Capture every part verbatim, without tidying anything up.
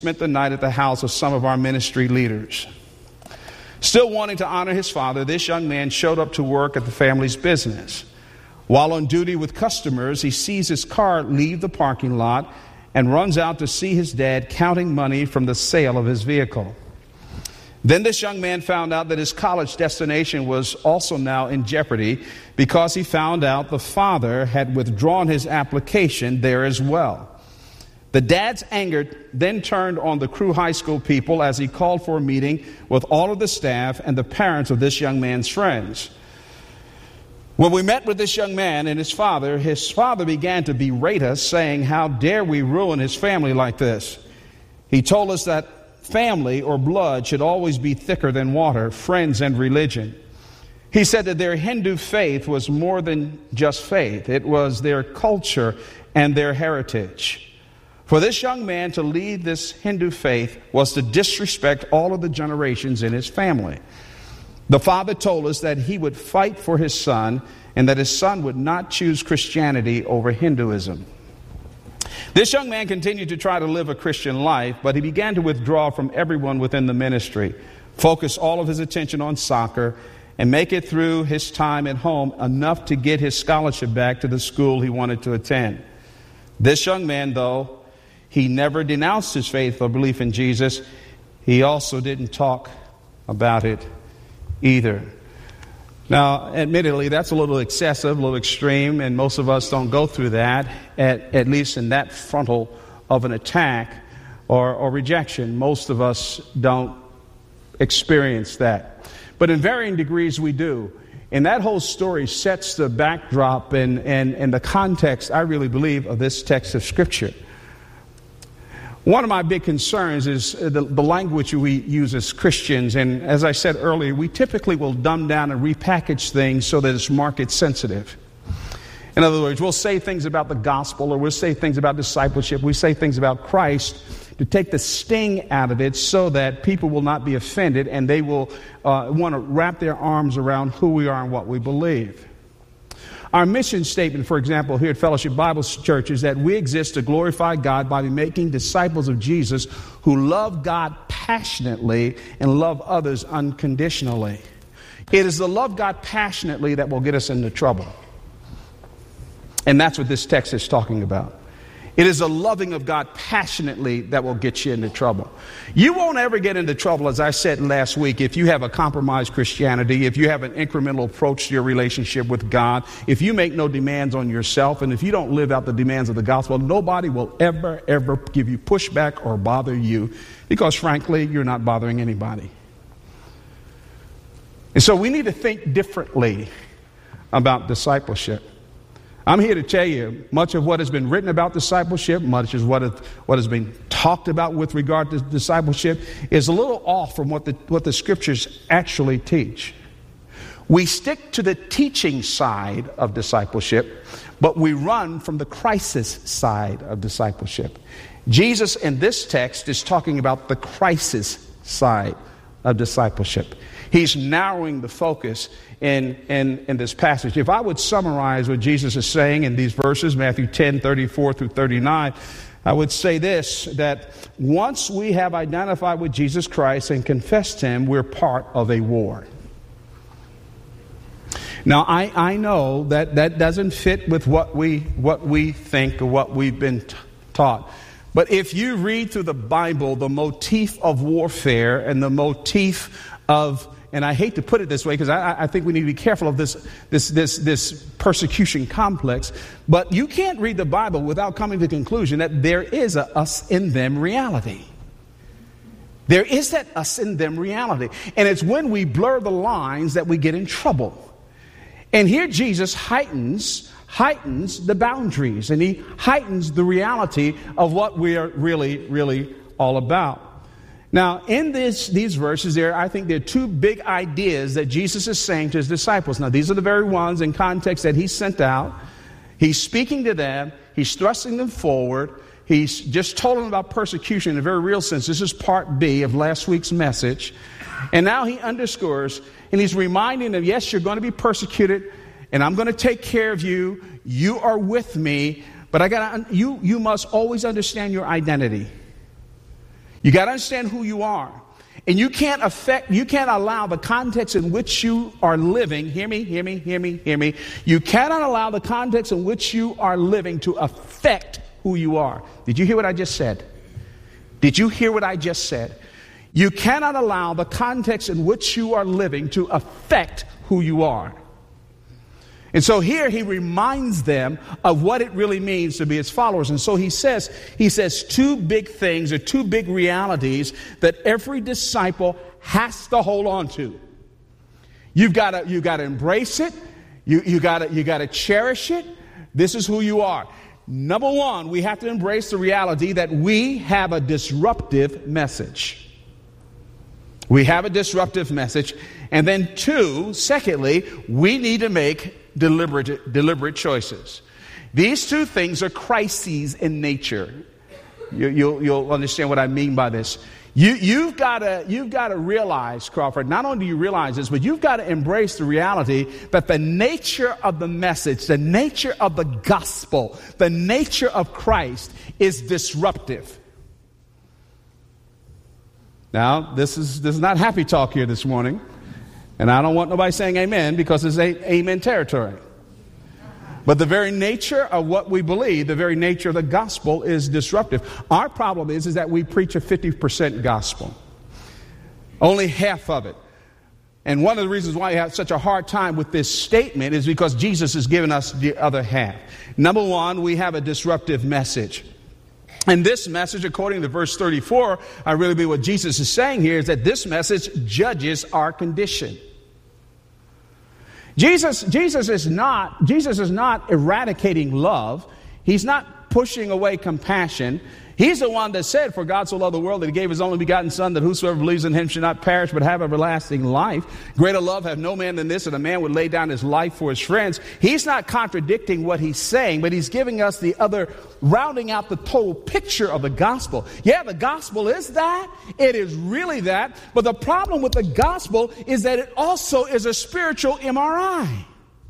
spent the night at the house of some of our ministry leaders. Still wanting to honor his father, this young man showed up to work at the family's business. While on duty with customers, he sees his car leave the parking lot and runs out to see his dad counting money from the sale of his vehicle. Then this young man found out that his college destination was also now in jeopardy because he found out the father had withdrawn his application there as well. The dad's anger then turned on the Crew High School people as he called for a meeting with all of the staff and the parents of this young man's friends. When we met with this young man and his father, his father began to berate us, saying, "How dare we ruin his family like this?" He told us that family or blood should always be thicker than water, friends and religion. He said that their Hindu faith was more than just faith. It was their culture and their heritage. For this young man to lead this Hindu faith was to disrespect all of the generations in his family. The father told us that he would fight for his son and that his son would not choose Christianity over Hinduism. This young man continued to try to live a Christian life, but he began to withdraw from everyone within the ministry, focus all of his attention on soccer, and make it through his time at home enough to get his scholarship back to the school he wanted to attend. This young man, though, he never denounced his faith or belief in Jesus. He also didn't talk about it either. Now, admittedly, that's a little excessive, a little extreme, and most of us don't go through that, at, at least in that frontal of an attack or, or rejection. Most of us don't experience that. But in varying degrees, we do. And that whole story sets the backdrop and, and, and the context, I really believe, of this text of Scripture. One of my big concerns is the, the language we use as Christians. And as I said earlier, we typically will dumb down and repackage things so that it's market sensitive. In other words, we'll say things about the gospel, or we'll say things about discipleship. We say things about Christ to take the sting out of it so that people will not be offended and they will uh, want to wrap their arms around who we are and what we believe. Our mission statement, for example, here at Fellowship Bible Church is that we exist to glorify God by making disciples of Jesus who love God passionately and love others unconditionally. It is the love God passionately that will get us into trouble. And that's what this text is talking about. It is the loving of God passionately that will get you into trouble. You won't ever get into trouble, as I said last week, if you have a compromised Christianity, if you have an incremental approach to your relationship with God, if you make no demands on yourself, and if you don't live out the demands of the gospel. Nobody will ever, ever give you pushback or bother you because, frankly, you're not bothering anybody. And so we need to think differently about discipleship. I'm here to tell you, much of what has been written about discipleship, much of what, what has been talked about with regard to discipleship is a little off from what the, what the scriptures actually teach. We stick to the teaching side of discipleship, but we run from the crisis side of discipleship. Jesus in this text is talking about the crisis side of discipleship. He's narrowing the focus in, in, in this passage. If I would summarize what Jesus is saying in these verses, Matthew ten, thirty-four through thirty-nine, I would say this, that once we have identified with Jesus Christ and confessed Him, we're part of a war. Now, I, I know that that doesn't fit with what we, what we think or what we've been t- taught. But if you read through the Bible, the motif of warfare and the motif of, and I hate to put it this way because I, I think we need to be careful of this, this, this, this persecution complex, but you can't read the Bible without coming to the conclusion that there is a us in them reality. There is that us in them reality. And it's when we blur the lines that we get in trouble. And here Jesus heightens heightens the boundaries, and he heightens the reality of what we are really, really all about. Now, in this, these verses, there, I think there are two big ideas that Jesus is saying to his disciples. Now, these are the very ones in context that he sent out. He's speaking to them. He's thrusting them forward. He's just told them about persecution in a very real sense. This is part B of last week's message. And now he underscores, and he's reminding them, yes, you're going to be persecuted, and I'm going to take care of you. You are with me, but I got you. You must always understand your identity. You got to understand who you are. And you can't affect, you can't allow the context in which you are living, hear me, hear me, hear me, hear me. You cannot allow the context in which you are living to affect who you are. Did you hear what I just said? Did you hear what I just said? You cannot allow the context in which you are living to affect who you are. And so here he reminds them of what it really means to be his followers. And so he says, he says two big things or two big realities that every disciple has to hold on to. You've got to, you've got to embrace it. You, you got to, you got to cherish it. This is who you are. Number one, we have to embrace the reality that we have a disruptive message. We have a disruptive message. And then two, secondly, we need to make deliberate, deliberate choices. These two things are crises in nature. You, you'll, you'll understand what I mean by this. You, you've got to, you've got to realize, Crawford, not only do you realize this, but you've got to embrace the reality that the nature of the message, the nature of the gospel, the nature of Christ is disruptive. Now, this is, this is not happy talk here this morning. And I don't want nobody saying amen because it's a, amen territory. But the very nature of what we believe, the very nature of the gospel is disruptive. Our problem is, is that we preach a fifty percent gospel. Only half of it. And one of the reasons why I have such a hard time with this statement is because Jesus has given us the other half. Number one, we have a disruptive message. And this message, according to verse thirty-four, I really believe what Jesus is saying here is that this message judges our condition. Jesus, Jesus is not, Jesus is not eradicating love. He's not pushing away compassion. He's the one that said, for God so loved the world that he gave his only begotten Son, that whosoever believes in him should not perish but have everlasting life. Greater love hath no man than this, that a man would lay down his life for his friends. He's not contradicting what he's saying, but he's giving us the other, rounding out the total picture of the gospel. Yeah, the gospel is that. It is really that. But the problem with the gospel is that it also is a spiritual M R I.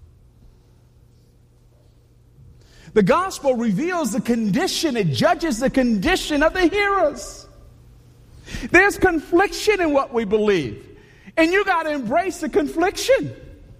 The gospel reveals the condition, it judges the condition of the hearers. There's confliction in what we believe, and you got to embrace the confliction.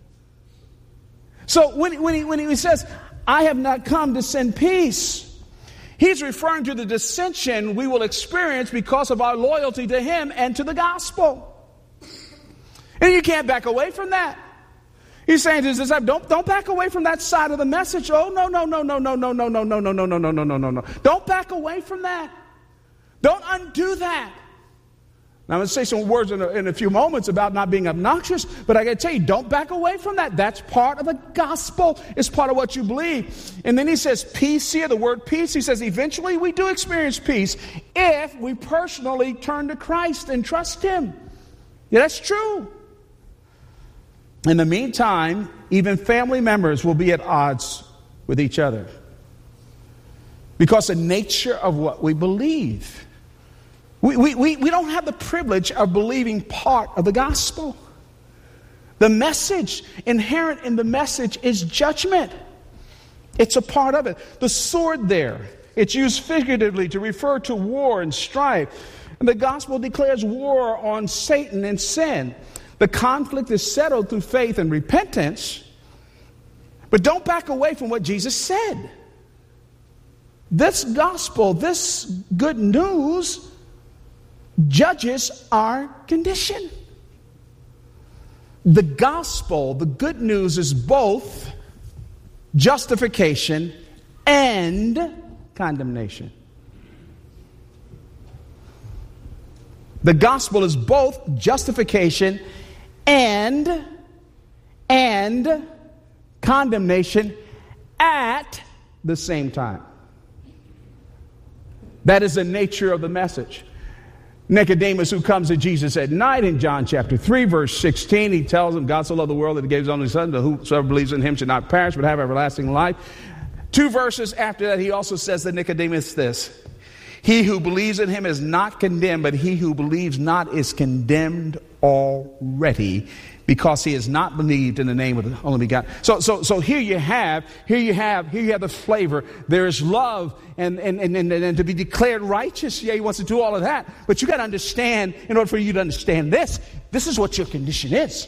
So when, when, he, when he says, I have not come to send peace, he's referring to the dissension we will experience because of our loyalty to him and to the gospel. And you can't back away from that. He's saying to his disciples, don't, don't back away from that side of the message. Oh, no, no, no, no, no, no, no, no, no, no, no, no, no, no, no, no, no. Don't back away from that. Don't undo that. Now, I'm going to say some words in a, in a few moments about not being obnoxious, but I got to tell you, don't back away from that. That's part of the gospel. It's part of what you believe. And then he says peace here, the word peace. He says eventually we do experience peace if we personally turn to Christ and trust him. Yeah, that's true. In the meantime, even family members will be at odds with each other because the nature of what we believe. We, we, we, we don't have the privilege of believing part of the gospel. The message, inherent in the message, is judgment. It's a part of it. The sword there, it's used figuratively to refer to war and strife. And the gospel declares war on Satan and sin. The conflict is settled through faith and repentance. But don't back away from what Jesus said. This gospel, this good news, judges our condition. The gospel, the good news, is both justification and condemnation. The gospel is both justification and and condemnation at the same time. That is the nature of the message. Nicodemus, who comes to Jesus at night in John chapter three, verse sixteen, he tells him, God so loved the world that he gave his only Son, that whosoever believes in him should not perish but have everlasting life. Two verses after that, he also says to Nicodemus this: he who believes in him is not condemned, but he who believes not is condemned already, because he has not believed in the name of the only begotten. So, so, so here you have, here you have, here you have the flavor. There is love and, and, and, and, and to be declared righteous. Yeah, he wants to do all of that. But you got to understand, in order for you to understand this, this is what your condition is.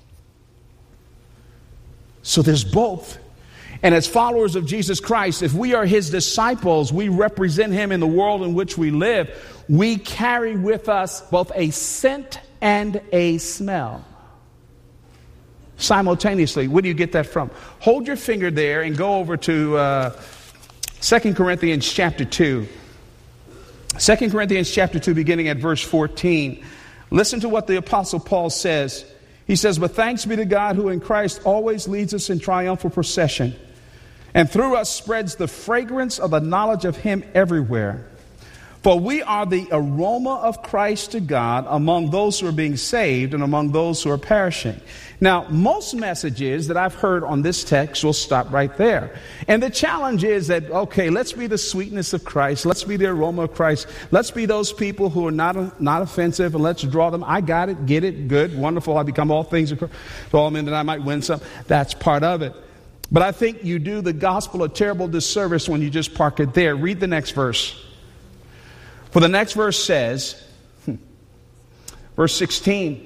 So there's both. And as followers of Jesus Christ, if we are his disciples, we represent him in the world in which we live. We carry with us both a scent and a smell. Simultaneously. Where do you get that from? Hold your finger there and go over to uh, Second Corinthians chapter two. Second Corinthians chapter two, beginning at verse fourteen. Listen to what the Apostle Paul says. He says, "But thanks be to God who in Christ always leads us in triumphal procession, and through us spreads the fragrance of the knowledge of him everywhere. For we are the aroma of Christ to God among those who are being saved and among those who are perishing." Now, most messages that I've heard on this text will stop right there. And the challenge is that, okay, let's be the sweetness of Christ. Let's be the aroma of Christ. Let's be those people who are not, not offensive, and let's draw them. I got it, get it, good, wonderful. I become all things to all men that I might win some. That's part of it. But I think you do the gospel a terrible disservice when you just park it there. Read the next verse. For the next verse says, verse sixteen,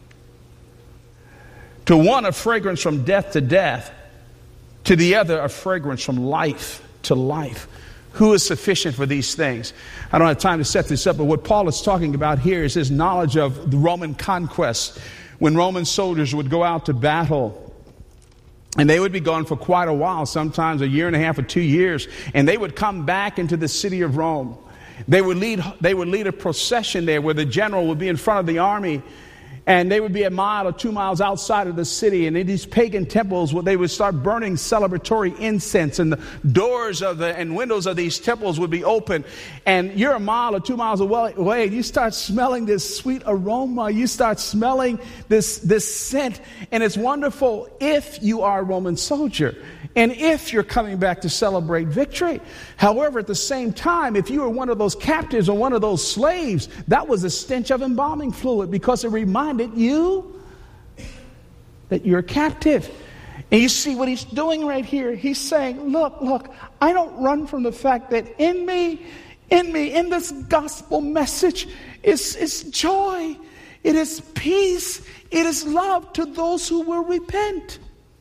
"To one a fragrance from death to death, to the other a fragrance from life to life. Who is sufficient for these things?" I don't have time to set this up, but what Paul is talking about here is his knowledge of the Roman conquest. When Roman soldiers would go out to battle, and they would be gone for quite a while, sometimes a year and a half or two years, and they would come back into the city of Rome. They would lead, they would lead a procession there where the general would be in front of the army, and they would be a mile or two miles outside of the city. And in these pagan temples, where they would start burning celebratory incense, and the doors of the and windows of these temples would be open. And you're a mile or two miles away, and you start smelling this sweet aroma. You start smelling this, this scent. And it's wonderful if you are a Roman soldier, and if you're coming back to celebrate victory. However, at the same time, if you were one of those captives or one of those slaves, that was a stench of embalming fluid, because it reminded you that you're a captive. And you see what he's doing right here. He's saying, look, look, I don't run from the fact that in me, in me, in this gospel message is, is joy. It is peace. It is love to those who will repent.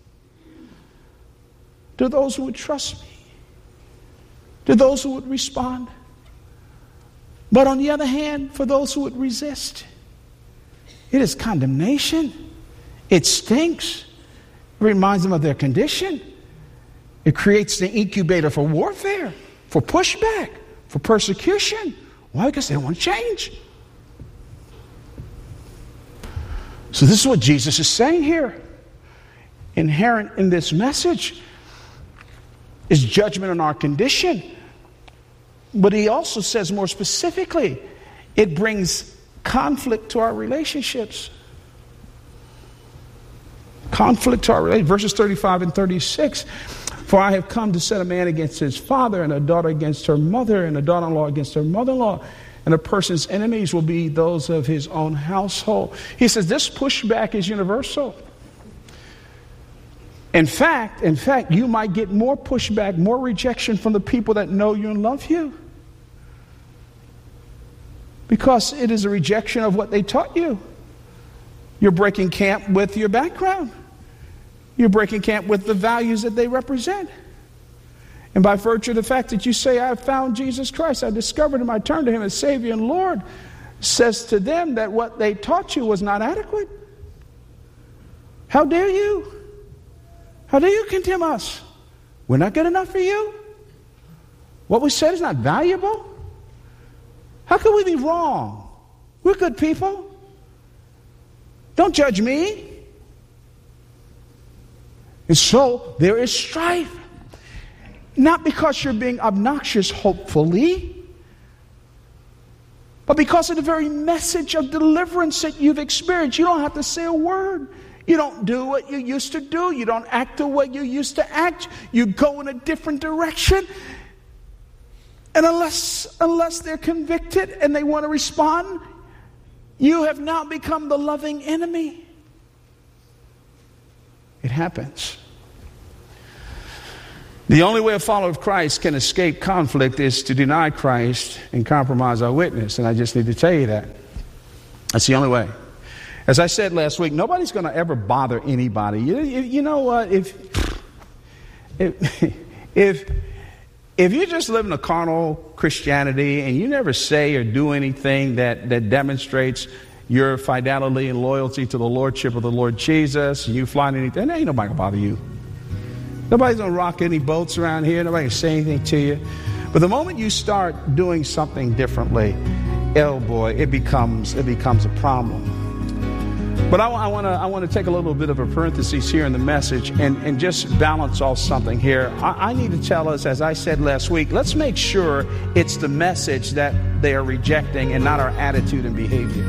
To those who would trust me. To those who would respond. But on the other hand, for those who would resist, it is condemnation. It stinks. It reminds them of their condition. It creates the incubator for warfare, for pushback, for persecution. Why? Because they don't want to change. So this is what Jesus is saying here. Inherent in this message is judgment on our condition. But he also says more specifically, it brings conflict to our relationships. Conflict to our relationships. Verses thirty-five and thirty-six. "For I have come to set a man against his father, and a daughter against her mother, and a daughter-in-law against her mother-in-law. And a person's enemies will be those of his own household." He says this pushback is universal. In fact, in fact, you might get more pushback, more rejection from the people that know you and love you. Because it is a rejection of what they taught you. You're breaking camp with your background. You're breaking camp with the values that they represent. And by virtue of the fact that you say, "I have found Jesus Christ, I discovered him, I turned to him as Savior and Lord," says to them that what they taught you was not adequate. How dare you? How dare you condemn us? We're not good enough for you? What we said is not valuable? How can we be wrong? We're good people. Don't judge me. And so there is strife. Not because you're being obnoxious, hopefully, but because of the very message of deliverance that you've experienced. You don't have to say a word. You don't do what you used to do. You don't act the way you used to act. You go in a different direction. And unless, unless they're convicted and they want to respond, you have now become the loving enemy. It happens. The only way a follower of Christ can escape conflict is to deny Christ and compromise our witness. And I just need to tell you that. That's the only way. As I said last week, nobody's going to ever bother anybody. You, you, you know what? If, if, if, if you're just living a carnal Christianity and you never say or do anything that, that demonstrates your fidelity and loyalty to the Lordship of the Lord Jesus, you flying anything, ain't nobody going to bother you. Nobody's going to rock any boats around here. Nobody can say anything to you. But the moment you start doing something differently, oh boy, it becomes it becomes a problem. But I, I want to I want to take a little bit of a parenthesis here in the message and, and just balance off something here. I, I need to tell us, as I said last week, let's make sure it's the message that they are rejecting and not our attitude and behavior.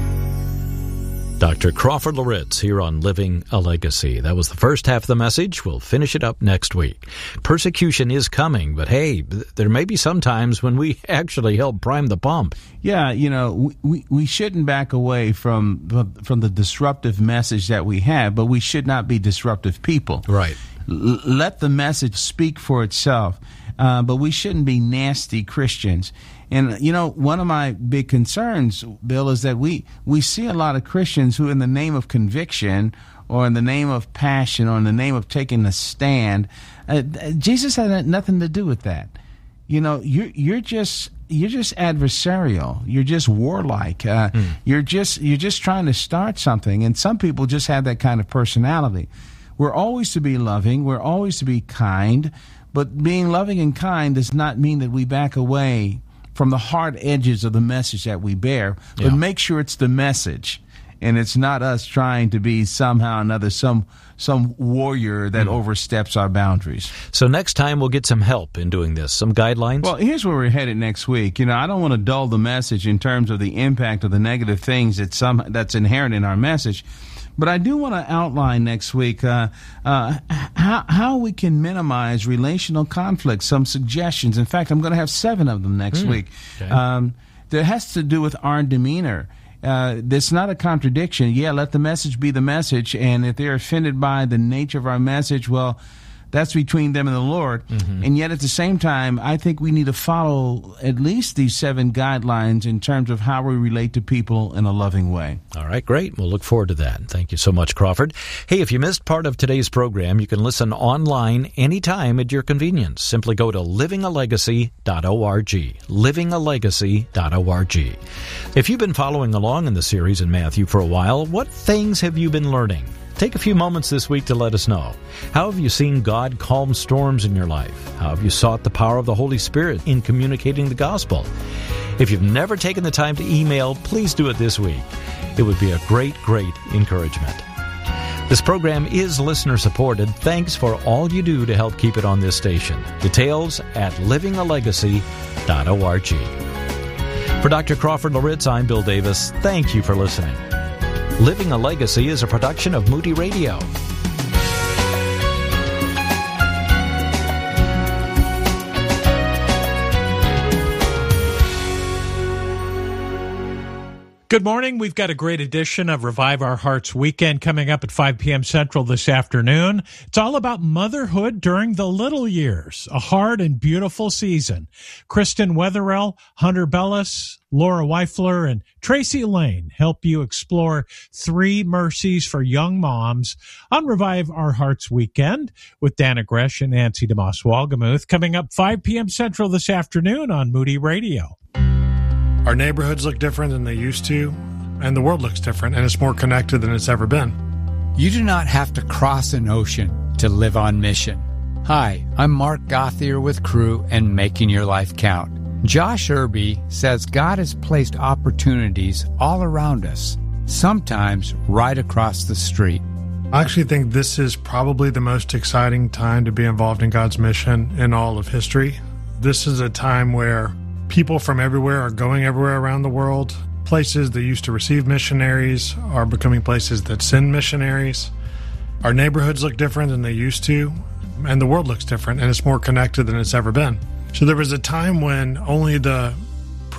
Doctor Crawford Loritts here on Living a Legacy. That was the first half of the message. We'll finish it up next week. Persecution is coming, but hey, there may be some times when we actually help prime the pump. Yeah, you know, we, we shouldn't back away from from the disruptive message that we have, but we should not be disruptive people. Right. L- let the message speak for itself, uh, but we shouldn't be nasty Christians. And, you know, one of my big concerns, Bill, is that we, we see a lot of Christians who, in the name of conviction or in the name of passion or in the name of taking a stand, uh, Jesus had nothing to do with that. You know, you're, you're just you're just adversarial. You're just warlike. Uh, mm. You're just you're just trying to start something. And some people just have that kind of personality. We're always to be loving. We're always to be kind. But being loving and kind does not mean that we back away from the hard edges of the message that we bear, but yeah. make sure it's the message, and it's not us trying to be somehow or another some some warrior that mm. oversteps our boundaries. So next time we'll get some help in doing this, some guidelines. Well, here's where we're headed next week. You know, I don't want to dull the message in terms of the impact of the negative things that some that's inherent in our message. But I do want to outline next week uh, uh, how, how we can minimize relational conflict, some suggestions. In fact, I'm going to have seven of them next mm, week. Okay. Um, that has to do with our demeanor. Uh, it's not a contradiction. Yeah, let the message be the message. And if they're offended by the nature of our message, well, that's between them and the Lord. Mm-hmm. And yet at the same time, I think we need to follow at least these seven guidelines in terms of how we relate to people in a loving way. All right, great. We'll look forward to that. Thank you so much, Crawford. Hey, if you missed part of today's program, you can listen online anytime at your convenience. Simply go to living a legacy dot org, living a legacy dot org. If you've been following along in the series in Matthew for a while, what things have you been learning? Take a few moments this week to let us know. How have you seen God calm storms in your life? How have you sought the power of the Holy Spirit in communicating the gospel? If you've never taken the time to email, please do it this week. It would be a great, great encouragement. This program is listener-supported. Thanks for all you do to help keep it on this station. Details at living a legacy dot org. For Doctor Crawford Loritts, I'm Bill Davis. Thank you for listening. Living a Legacy is a production of Moody Radio. Good morning. We've got a great edition of Revive Our Hearts Weekend coming up at five p.m. Central this afternoon. It's all about motherhood during the little years, a hard and beautiful season. Kristen Wetherell, Hunter Bellis, Laura Weifler, and Tracy Lane help you explore three mercies for young moms on Revive Our Hearts Weekend with Dana Gresh and Nancy DeMoss Walgemuth coming up five p.m. Central this afternoon on Moody Radio. Our neighborhoods look different than they used to, and the world looks different, and it's more connected than it's ever been. You do not have to cross an ocean to live on mission. Hi, I'm Mark Gothier with Crew and Making Your Life Count. Josh Irby says God has placed opportunities all around us, sometimes right across the street. I actually think this is probably the most exciting time to be involved in God's mission in all of history. This is a time where people from everywhere are going everywhere around the world. Places that used to receive missionaries are becoming places that send missionaries. Our neighborhoods look different than they used to, and the world looks different, and it's more connected than it's ever been. So there was a time when only the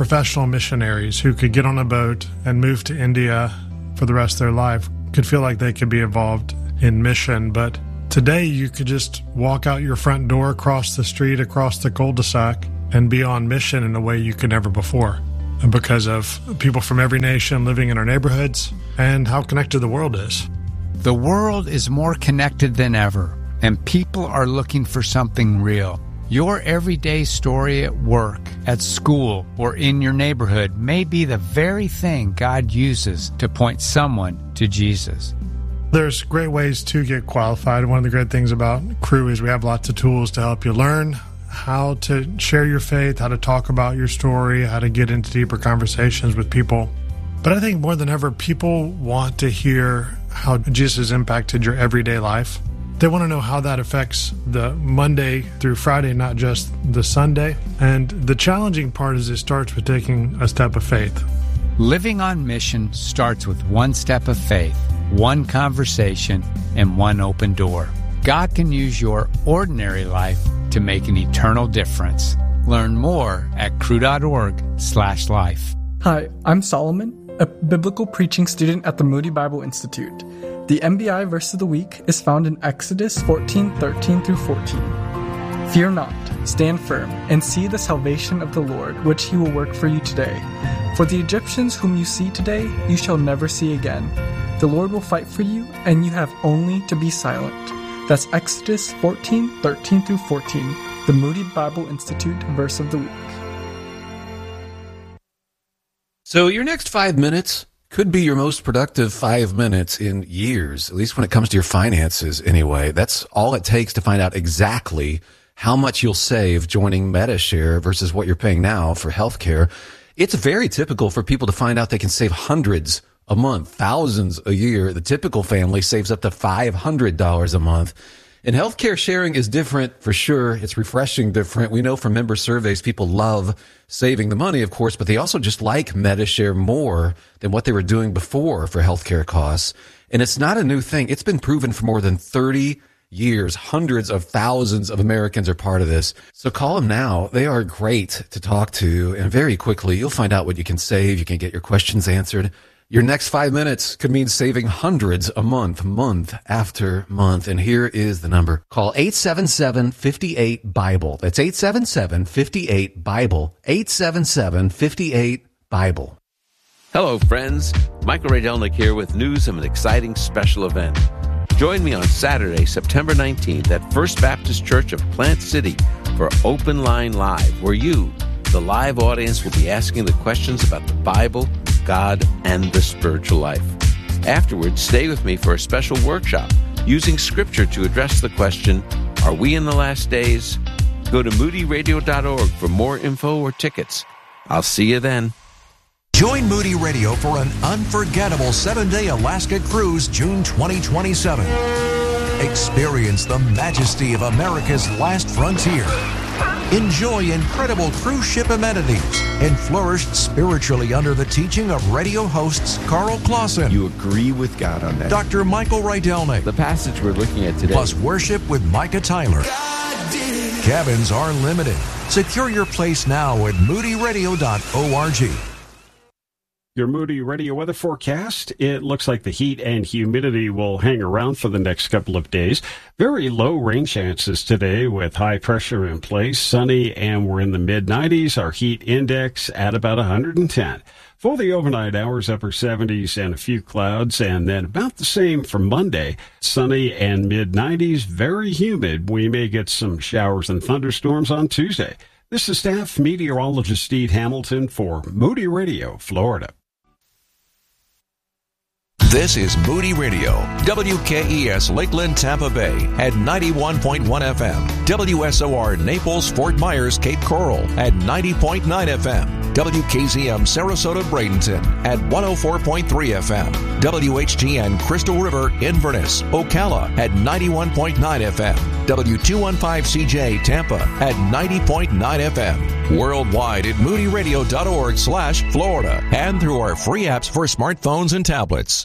professional missionaries who could get on a boat and move to India for the rest of their life could feel like they could be involved in mission. But today you could just walk out your front door, across the street, across the cul-de-sac, and be on mission in a way you could never before. And because of people from every nation living in our neighborhoods and how connected the world is. The world is more connected than ever, and people are looking for something real. Your everyday story at work, at school, or in your neighborhood may be the very thing God uses to point someone to Jesus. There's great ways to get qualified. One of the great things about Cru is we have lots of tools to help you learn how to share your faith, how to talk about your story, how to get into deeper conversations with people. But I think more than ever, people want to hear how Jesus has impacted your everyday life. They want to know how that affects the Monday through Friday, not just the Sunday. And the challenging part is it starts with taking a step of faith. Living on mission starts with one step of faith, one conversation, and one open door. God can use your ordinary life to make an eternal difference. Learn more at cru.org slash life. Hi, I'm Solomon, a biblical preaching student at the Moody Bible Institute. The M B I verse of the week is found in Exodus fourteen thirteen through fourteen. Fear not, stand firm, and see the salvation of the Lord, which he will work for you today. For the Egyptians whom you see today, you shall never see again. The Lord will fight for you, and you have only to be silent. That's Exodus fourteen thirteen through fourteen, the Moody Bible Institute verse of the week. So your next five minutes could be your most productive five minutes in years, at least when it comes to your finances anyway. That's all it takes to find out exactly how much you'll save joining Medi-Share versus what you're paying now for healthcare. It's very typical for people to find out they can save hundreds a month, thousands a year. The typical family saves up to five hundred dollars a month. And healthcare sharing is different for sure. It's refreshing different. We know from member surveys, people love saving the money, of course, but they also just like Medi-Share more than what they were doing before for healthcare costs. And it's not a new thing. It's been proven for more than thirty years. Hundreds of thousands of Americans are part of this. So call them now. They are great to talk to. And very quickly, you'll find out what you can save. You can get your questions answered. Your next five minutes could mean saving hundreds a month, month after month. And here is the number. Call eight seven seven, five eight, BIBLE. That's eight seven seven, five eight, BIBLE. eight seven seven, five eight, BIBLE. Hello, friends. Michael Rydelnik here with news of an exciting special event. Join me on Saturday, September nineteenth at First Baptist Church of Plant City for Open Line Live, where you, the live audience, will be asking the questions about the Bible, God, and the spiritual life. Afterwards, stay with me for a special workshop using Scripture to address the question, are we in the last days? Go to moody radio dot org for more info or tickets. I'll see you then. Join Moody Radio for an unforgettable seven-day Alaska cruise June twenty twenty-seven. Experience the majesty of America's last frontier. Enjoy incredible cruise ship amenities and flourish spiritually under the teaching of radio hosts Carl Clausen. You agree with God on that. Doctor Michael Rydelnik. The passage we're looking at today. Plus worship with Micah Tyler. Cabins are limited. Secure your place now at moody radio dot org. Your Moody Radio weather forecast. It looks like the heat and humidity will hang around for the next couple of days. Very low rain chances today with high pressure in place. Sunny, and we're in the mid nineties. Our heat index at about one hundred ten. For the overnight hours, upper seventies and a few clouds, and then about the same for Monday. Sunny and mid nineties, very humid. We may get some showers and thunderstorms on Tuesday. This is staff meteorologist Steve Hamilton for Moody Radio, Florida. This is Moody Radio, W K E S Lakeland, Tampa Bay at ninety-one point one F M, W S O R Naples, Fort Myers, Cape Coral at ninety point nine F M, W K Z M Sarasota, Bradenton at one oh four point three F M, W H G N Crystal River, Inverness, Ocala at ninety-one point nine F M, W two fifteen C J Tampa at ninety point nine F M, worldwide at moody radio dot org slash Florida, and through our free apps for smartphones and tablets.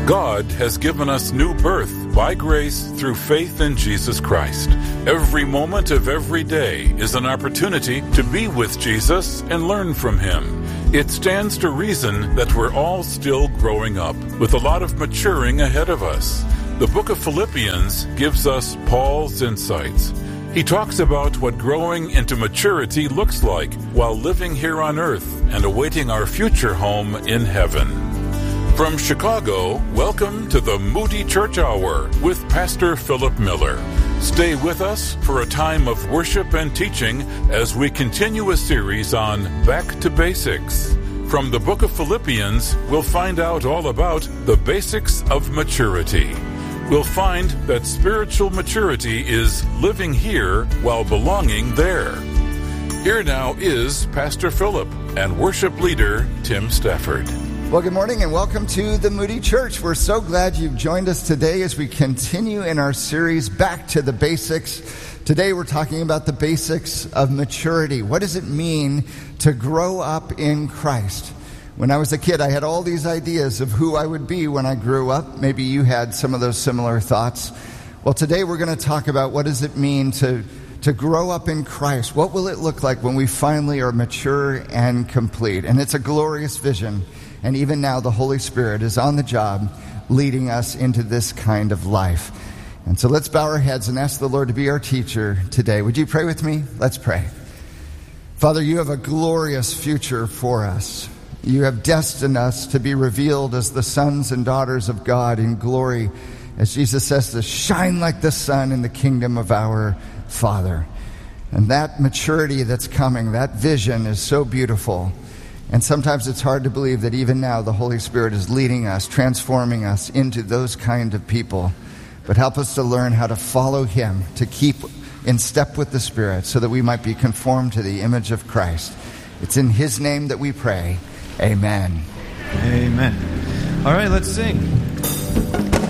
God has given us new birth by grace through faith in Jesus Christ. Every moment of every day is an opportunity to be with Jesus and learn from him. It stands to reason that we're all still growing up, with a lot of maturing ahead of us. The book of Philippians gives us Paul's insights. He talks about what growing into maturity looks like while living here on earth and awaiting our future home in heaven. From Chicago, welcome to the Moody Church Hour with Pastor Philip Miller. Stay with us for a time of worship and teaching as we continue a series on Back to Basics. From the book of Philippians, we'll find out all about the basics of maturity. We'll find that spiritual maturity is living here while belonging there. Here now is Pastor Philip and worship leader Tim Stafford. Well, good morning and welcome to the Moody Church. We're so glad you've joined us today as we continue in our series, Back to the Basics. Today we're talking about the basics of maturity. What does it mean to grow up in Christ? When I was a kid, I had all these ideas of who I would be when I grew up. Maybe you had some of those similar thoughts. Well, today we're going to talk about what does it mean to, to grow up in Christ. What will it look like when we finally are mature and complete? And it's a glorious vision. And even now, the Holy Spirit is on the job leading us into this kind of life. And so let's bow our heads and ask the Lord to be our teacher today. Would you pray with me? Let's pray. Father, you have a glorious future for us. You have destined us to be revealed as the sons and daughters of God in glory, as Jesus says, to shine like the sun in the kingdom of our Father. And that maturity that's coming, that vision is so beautiful. And sometimes it's hard to believe that even now the Holy Spirit is leading us, transforming us into those kind of people. But help us to learn how to follow him, to keep in step with the Spirit, so that we might be conformed to the image of Christ. It's in his name that we pray. Amen. Amen. All right, let's sing.